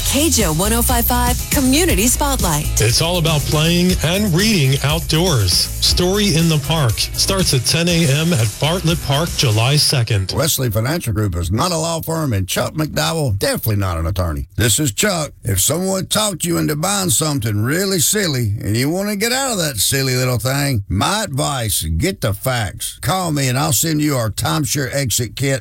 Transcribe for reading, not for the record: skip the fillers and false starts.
KJO 105.5 Community Spotlight. It's all about playing and reading outdoors. Story in the Park starts at 10 a.m. at Bartlett Park, July 2nd. Wesley Financial Group is not a law firm, and Chuck McDowell, definitely not an attorney. This is Chuck. If someone talked you into buying something really silly and you want to get out of that silly little thing, my advice, get the facts. Call me and I'll send you our timeshare exit kit